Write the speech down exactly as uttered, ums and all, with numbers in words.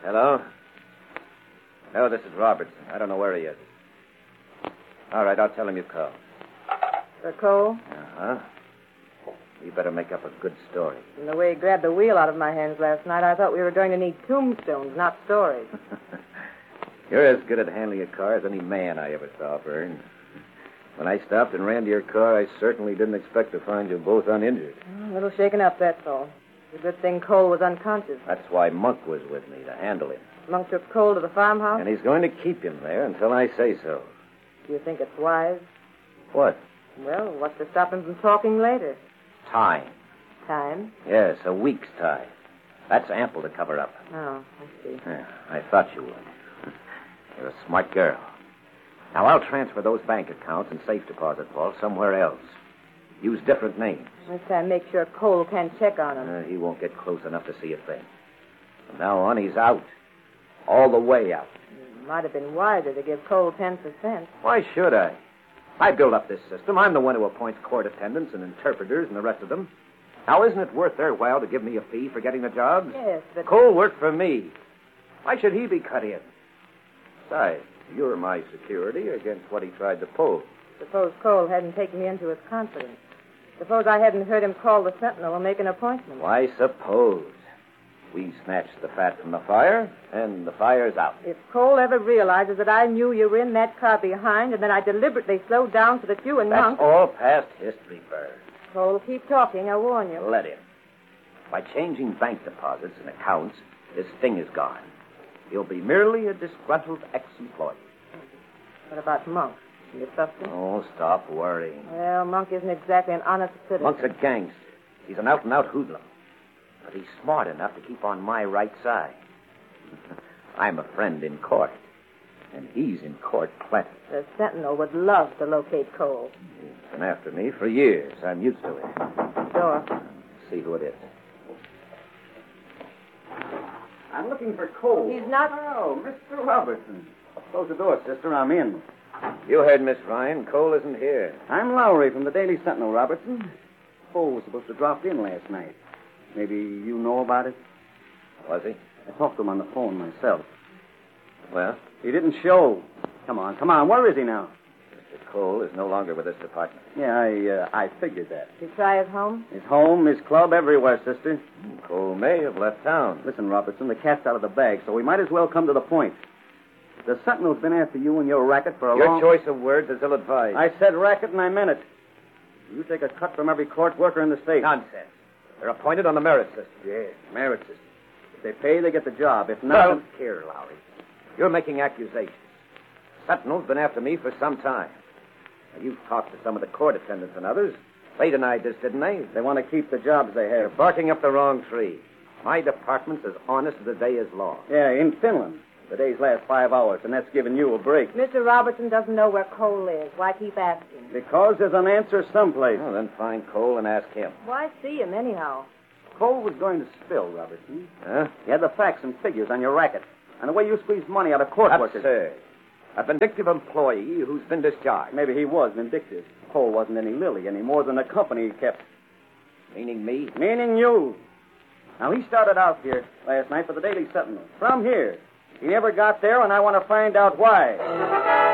Hello? No, this is Robertson. I don't know where he is. All right, I'll tell him you called. For Cole? Uh-huh. You better make up a good story. From the way he grabbed the wheel out of my hands last night, I thought we were going to need tombstones, not stories. You're as good at handling a car as any man I ever saw, Vern. When I stopped and ran to your car, I certainly didn't expect to find you both uninjured. A little shaken up, that's all. It's a good thing Cole was unconscious. That's why Monk was with me, to handle him. Monk took Cole to the farmhouse? And he's going to keep him there until I say so. Do you think it's wise? What? Well, what's to stop him from talking later? Time. Time? Yes, a week's time. That's ample to cover up. Oh, I see. Yeah, I thought you would. You're a smart girl. Now, I'll transfer those bank accounts and safe deposit vaults somewhere else. Use different names. This time, make sure Cole can't check on him. Uh, he won't get close enough to see a thing. From now on, he's out. All the way out. It might have been wiser to give Cole ten percent. Why should I? I built up this system. I'm the one who appoints court attendants and interpreters and the rest of them. Now, isn't it worth their while to give me a fee for getting the jobs? Yes, but... Cole worked for me. Why should he be cut in? Besides, you're my security against what he tried to pull. Suppose Cole hadn't taken me into his confidence. Suppose I hadn't heard him call the Sentinel and make an appointment. Why, suppose. We snatched the fat from the fire, and the fire's out. If Cole ever realizes that I knew you were in that car behind, and then I deliberately slowed down so that you and That's Monk... all past history, Bird. Cole, keep talking, I warn you. Let him. By changing bank deposits and accounts, this thing is gone. He'll be merely a disgruntled ex-employee. What about Monk? You trust him? Oh, stop worrying. Well, Monk isn't exactly an honest citizen. Monk's a gangster. He's an out-and-out hoodlum. But he's smart enough to keep on my right side. I'm a friend in court. And he's in court plenty. The Sentinel would love to locate Cole. He's been after me for years. I'm used to it. Door. Let's see who it is. I'm looking for Cole. He's not... Oh, Mister Robertson. Close the door, sister. I'm in. You heard Miss Ryan. Cole isn't here. I'm Lowry from the Daily Sentinel, Robertson. Cole was supposed to drop in last night. Maybe you know about it? Was he? I talked to him on the phone myself. Well? He didn't show. Come on, come on. Where is he now? Mister Cole is no longer with this department. Yeah, I uh, I figured that. Did you try his home? His home, his club, everywhere, sister. Cole may have left town. Listen, Robertson, the cat's out of the bag, so we might as well come to the point. The Sentinel's been after you and your racket for a Your long... choice of words is ill-advised. I said racket, and I meant it. You take a cut from every court worker in the state. Nonsense. They're appointed on the merit system. Yes, merit system. If they pay, they get the job. If not... Well, here, Lowry. You're making accusations. Sentinel's been after me for some time. Now, you've talked to some of the court attendants and others. They denied this, didn't they? They want to keep the jobs they They're have. barking up the wrong tree. My department's as honest as the day is long. Yeah, in Finland. The days last five hours, and that's giving you a break. Mister Robertson doesn't know where Cole is. Why keep asking? Because there's an answer someplace. Well, then find Cole and ask him. Why see him, anyhow? Cole was going to spill, Robertson. Huh? He had the facts and figures on your racket, and the way you squeeze money out of court workers. Absurd. A vindictive employee who's been discharged. Maybe he was vindictive. Cole wasn't any lily any more than the company he kept. Meaning me? Meaning you. Now, he started out here last night for the Daily Sentinel. From here. He never got there, and I want to find out why.